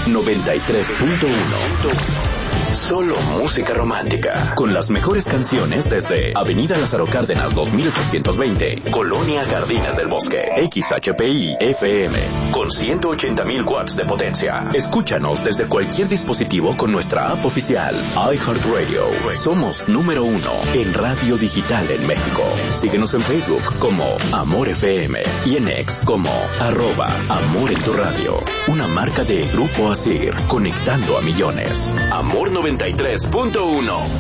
93.1. Solo música romántica, con las mejores canciones desde Avenida Lázaro Cárdenas 2820, Colonia Jardines del Bosque. XHPI FM, con 180.000 watts de potencia. Escúchanos desde cualquier dispositivo con nuestra app oficial, iHeartRadio. Somos número 1 en radio digital en México. Síguenos en Facebook como Amor FM y en X como @Amor en tu radio. Una marca de Grupo Asir, conectando a millones. Amor 93.1.